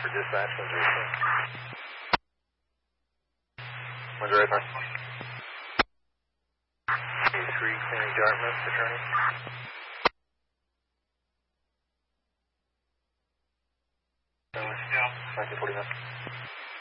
for dispatch, Missouri. Missouri, fine. 3, Sammy Dartmouth, returning. 1949.